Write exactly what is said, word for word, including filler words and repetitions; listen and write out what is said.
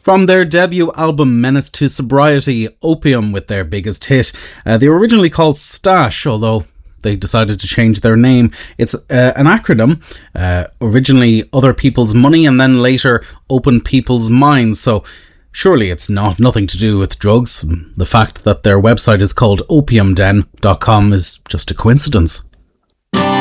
From their debut album Menace to Sobriety, Opium with their biggest hit. Uh, they were originally called Stash, although they decided to change their name. It's uh, an acronym, uh, originally Other People's Money and then later Open People's Minds. So surely it's not nothing to do with drugs. The fact that their website is called opium den dot com is just a coincidence.